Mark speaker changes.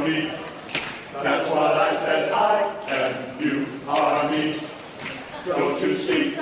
Speaker 1: me. That's what I said, I and you are me. Don't you see?